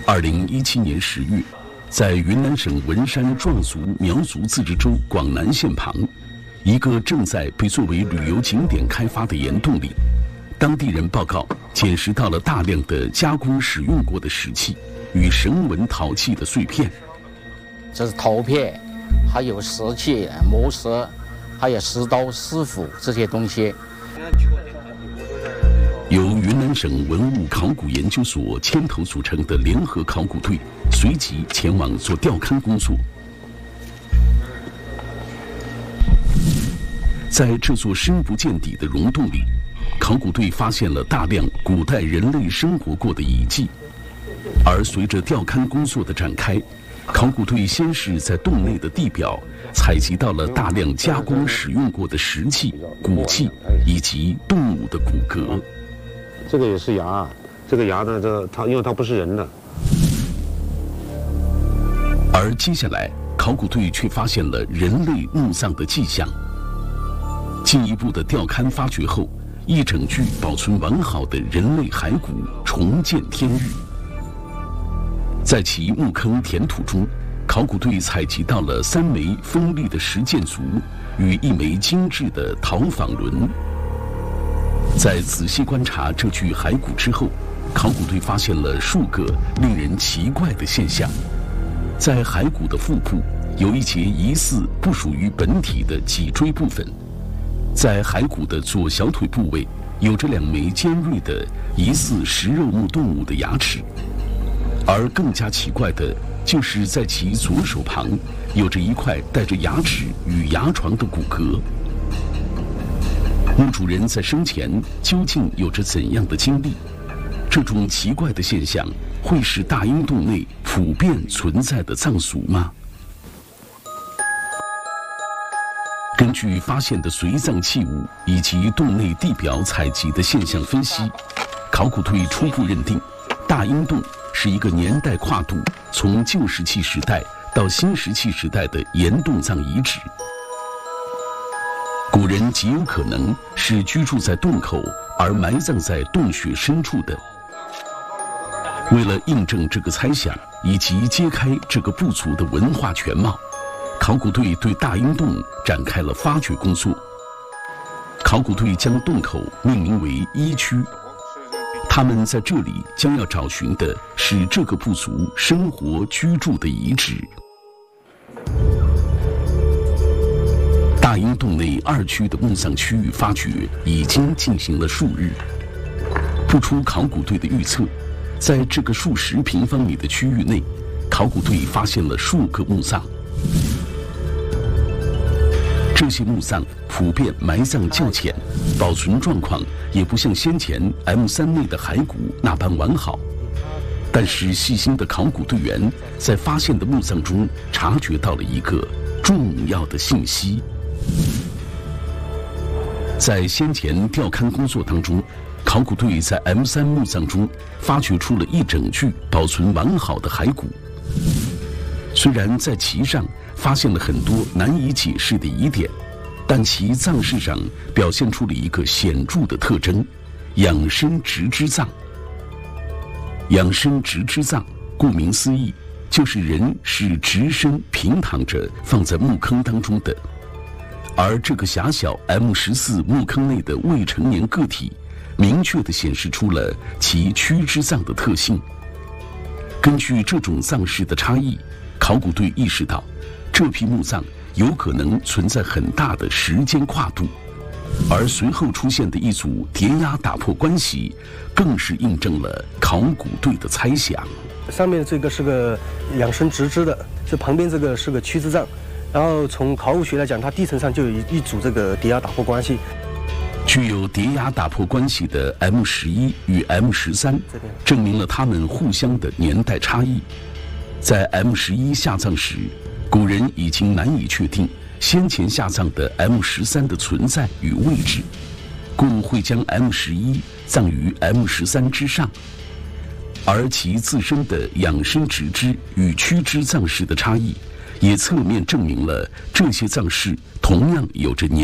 2017年10月，在云南省文山壮族苗族自治州广南县旁，一个正在被作为旅游景点开发的岩洞里，当地人报告捡拾到了大量的加工使用过的石器与绳纹陶器的碎片。 这是陶片，还有石器、磨石，还有石刀、石斧这些东西。 由云南省文物考古研究所牵头组成的联合考古队随即前往做调勘工作。在这座深不见底的溶洞里，考古队发现了大量古代人类生活过的遗迹。而随着调勘工作的展开，考古队先是在洞内的地表采集到了大量加工使用过的石器、骨器以及动物的骨骼。 这个也是牙，这个牙呢，因为它不是人的。 而接下来，考古队却发现了人类墓葬的迹象。进一步的调勘发掘后，一整具保存完好的人类骸骨重见天日。在其墓坑填土中，考古队采集到了3枚锋利的石剑足与1枚精致的陶坊轮。在仔细观察这具骸骨之后，考古队发现了数个令人奇怪的现象。在骸骨的腹部有一节疑似不属于本体的脊椎部分，在骸骨的左小腿部位有着2枚尖锐的疑似食肉目动物的牙齿，而更加奇怪的就是在其左手旁有着一块带着牙齿与牙床的骨骼。墓主人在生前究竟有着怎样的经历？这种奇怪的现象会是大英洞内普遍存在的葬俗吗？根据发现的随葬器物以及洞内地表采集的现象分析，考古队初步认定，大英洞是一个年代跨度从旧石器时代到新石器时代的岩洞葬遗址。古人极有可能是居住在洞口而埋葬在洞穴深处的。为了印证这个猜想以及揭开这个部族的文化全貌，考古队对大英洞展开了发掘工作。考古队将洞口命名为1区，他们在这里将要找寻的是这个部族生活居住的遗址。大英洞内2区的墓葬区域发掘已经进行了数日，不出考古队的预测，在这个数10平方米的区域内，考古队发现了数个墓葬。这些墓葬普遍埋葬较浅，保存状况也不像先前 M3内的骸骨那般完好。但是细心的考古队员在发现的墓葬中察觉到了一个重要的信息。在先前调勘工作当中，考古队在 M3墓葬中发掘出了一整具保存完好的骸骨。虽然在其上发现了很多难以解释的疑点，但其葬式上表现出了一个显著的特征：仰身直肢葬。仰身直肢葬，顾名思义，就是人是直身平躺着放在墓坑当中的。而这个狭小 M14墓坑内的未成年个体，明确地显示出了其屈肢葬的特性。根据这种葬式的差异，考古队意识到，这批墓葬有可能存在很大的时间跨度，而随后出现的一组叠压打破关系，更是印证了考古队的猜想。 上面这个是个仰身直肢的，这旁边这个是个屈肢葬。然后从考古学来讲，它地层上就有一组这个叠压打破关系。 具有叠压打破关系的 M11与 M13，证明了它们互相的年代差异。在 M11下葬时，古人已经难以确定先前下葬的 M13的存在与位置，故会将 M11葬于 M13之上。而其自身的仰身直肢与屈肢葬式的差异，也侧面证明了这些葬式同样有着年